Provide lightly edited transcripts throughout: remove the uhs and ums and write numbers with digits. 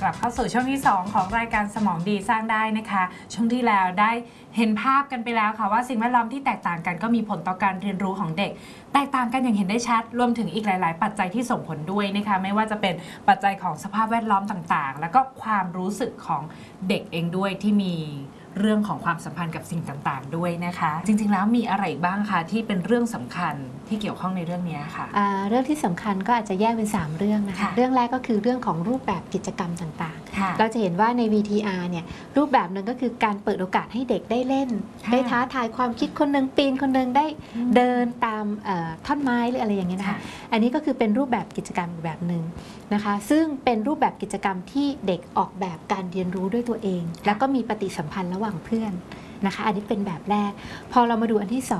ลับเข้าสู่ช่วงที่2ของรายการสมองดีสร้างได้นะคะช่วงที่แล้วได้เห็นภาพกันไปแล้วค่ะว่าสิ่งแวดล้อมที่แตกต่างกันก็มีผลต่อการเรียนรู้ของเด็กแตกต่างกันอย่างเห็นได้ชัดรวมถึงอีกหลายๆปัจจัยที่ส่งผลด้วยนะคะไม่ว่าจะเป็นปัจจัยของสภาพแวดล้อมต่างๆแล้วก็ความรู้สึกของเด็กเองด้วยที่มีเรื่องของความสัมพันธ์กับสิ่งต่างๆด้วยนะคะจริงๆแล้วมีอะไรบ้างคะที่เป็นเรื่องสำคัญที่เกี่ยวข้องในเรื่องนี้ค่ะเรื่องที่สำคัญก็อาจจะแยกเป็น3เรื่องนะคะเรื่องแรกก็คือเรื่องของรูปแบบกิจกรรมต่างๆเราจะเห็นว่าใน VTR เนี่ยรูปแบบหนึ่งก็คือการเปิดโอกาสให้เด็กได้เล่นได้ท้าทายความคิดคนหนึ่งปีนคนหนึ่งได้เดินตามท่อนไม้หรืออะไรอย่างเงี้ยนะคะอันนี้ก็คือเป็นรูปแบบกิจกรรมอีกแบบหนึ่งนะคะซึ่งเป็นรูปแบบกิจกรรมที่เด็กออกแบบการเรียนรู้ด้วยตัวเองแล้วก็มีปฏิสัมพันธ์ระหว่างเพื่อนนะคะอันนี้เป็นแบบแรกพอเรามาดูอันที่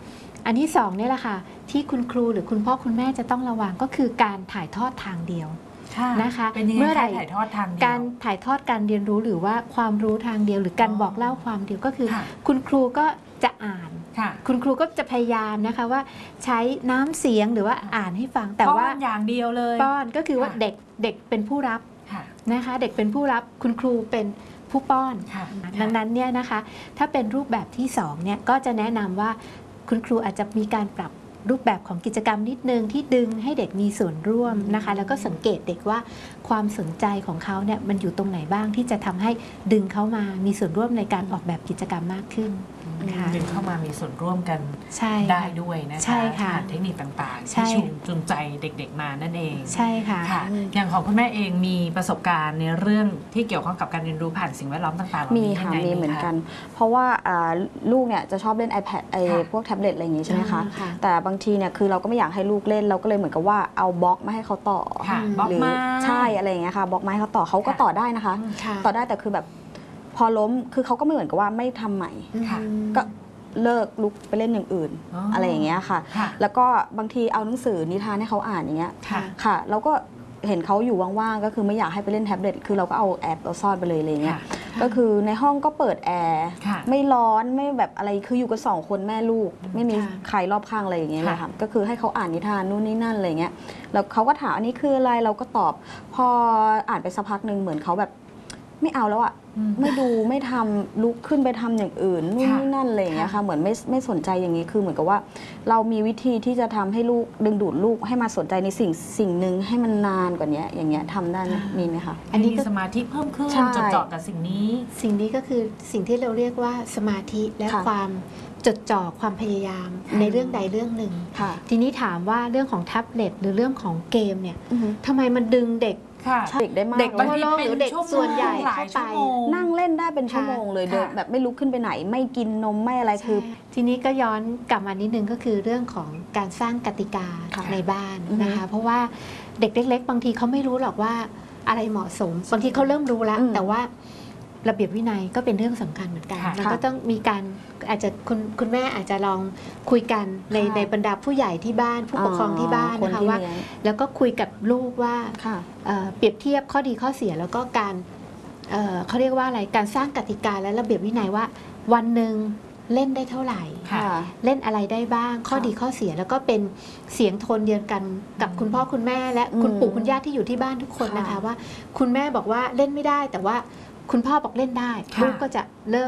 2เนี่ยแหละค่ะที่คุณครูหรือคุณพ่อคุณแม่จะต้องระวังก็คือการถ่ายทอดทางเดียวนะคะเมื่อไหร่ถ่ายทอดทางเดียวการถ่ายทอดการเรียนรู้หรือว่าความรู้ทางเดียวหรือการบอกเล่าความเดียวก็คือคุณครูก็จะอ่านคุณครูก็จะพยายามนะคะว่าใช้น้ำเสียงหรือว่าอ่านให้ฟังแต่ว่าอย่างเดียวเลยป้อนก็คือว่าเด็กเป็นผู้รับนะคะเด็กเป็นผู้รับคุณครูเป็นผู้ป้อนดังนั้นเนี่ยนะคะถ้าเป็นรูปแบบที่2เนี่ยก็จะแนะนำว่าคุณครูอาจจะมีการปรับรูปแบบของกิจกรรมนิดนึงที่ดึงให้เด็กมีส่วนร่วมนะคะแล้วก็สังเกตเด็กว่าความสนใจของเขาเนี่ยมันอยู่ตรงไหนบ้างที่จะทำให้ดึงเขามามีส่วนร่วมในการออกแบบกิจกรรมมากขึ้นดึงเข้ามามีส่วนร่วมกันได้ด้วยนะคะเทคนิคต่างๆที่จูงใจเด็กๆมานั่นเองใช่ค่ะอย่างของคุณแม่เองมีประสบการณ์ในเรื่องที่เกี่ยวข้องกับการเรียนรู้ผ่านสิ่งแวดล้อมต่างๆมีค่ะมีเหมือนกันเพราะว่าลูกเนี่ยจะชอบเล่น iPad พวกแท็บเล็ตอะไรอย่างงี้ใช่ไหมคะแต่บางทีเนี่ยคือเราก็ไม่อยากให้ลูกเล่นเราก็เลยเหมือนกับว่าเอาบล็อกมาให้เขาต่อหรือใช่อะไรอย่างเงี้ยค่ะบล็อกมาให้เขาต่อเขาก็ต่อได้นะคะต่อได้แต่คือแบบพอล้มคือเขาก็ไม่เหมือนกับว่าไม่ทำใหม่ก็เลิกลุกไปเล่นอย่างอื่นอะไรอย่างเงี้ยค่ะแล้วก็บางทีเอาหนังสือนิทานให้เขาอ่านอย่างเงี้ยค่ะแล้วก็เห็นเขาอยู่ว่างๆก็คือไม่อยากให้ไปเล่นแท็บเล็ตคือเราก็เอาแอบเราซ่อนไปเลยอะไรเงี้ยก็คือในห้องก็เปิดแอร์ไม่ร้อนไม่แบบอะไรคืออยู่กัน2 คนแม่ลูกไม่มีใครรอบข้างอะไรอย่างเงี้ยเลยค่ะก็คือให้เขาอ่านนิทานนู่นนี่นั่นอะไรเงี้ยแล้วเขาก็ถามอันนี้คืออะไรเราก็ตอบพออ่านไปสักพักหนึ่งเหมือนเขาแบบไม่เอาแล้วอะไม่ดูไม่ทำลุกขึ้นไปทำอย่างอื่นนู่นนี่นั่นอะไรอย่างเงี้ยค่ะเหมือนไม่สนใจอย่างนี้คือเหมือนกับว่าเรามีวิธีที่จะทำให้ลูกดึงดูดลูกให้มาสนใจในสิ่งหนึ่งให้มันนานกว่านี้อย่างเงี้ยทำได้มีไหมคะอันนี้สมาธิเพิ่มขึ้นจดจ่อกับสิ่งนี้ก็คือสิ่งที่เราเรียกว่าสมาธิและความจดจ่อความพยายามในเรื่องใดเรื่องหนึ่งทีนี้ถามว่าเรื่องของแท็บเล็ตหรือเรื่องของเกมเนี่ยทำไมมันดึงเด็กเด็กได้มากเด็กทั่วโลกหรือเด็กส่วนใหญ่เข้าไปนั่งเล่นได้เป็นชั่วโมงเลยโดยแบบไม่ลุกขึ้นไปไหนไม่กินนมไม่อะไรคือทีนี้ก็ย้อนกลับมานิดนึงก็คือเรื่องของการสร้างกติกาในบ้านนะคะเพราะว่าเด็กเล็กๆบางทีเขาไม่รู้หรอกว่าอะไรเหมาะสมบางทีเขาเริ่มรู้แล้วแต่ว่าระเบียบวินัยก็เป็นเรื่องสำคัญเหมือนกันมันก็ต้องมีการอาจจะคุณแม่อาจจะลองคุยกันในบรรดาผู้ใหญ่ที่บ้านผู้ปกครองที่บ้านนะคะว่าแล้วก็คุยกับลูกว่าเปรียบเทียบข้อดีข้อเสียแล้วก็การเขาเรียกว่าอะไรการสร้างกติกาและระเบียบวินัยว่าวันหนึ่งเล่นได้เท่าไหร่เล่นอะไรได้บ้างข้อดีข้อเสียแล้วก็เป็นเสียงโทนเดียวกันกับคุณพ่อคุณแม่และคุณปู่คุณย่าที่อยู่ที่บ้านทุกคนนะคะว่าคุณแม่บอกว่าเล่นไม่ได้แต่ว่าคุณพ่อบอกเล่นได้ลูกก็จะเริ่ม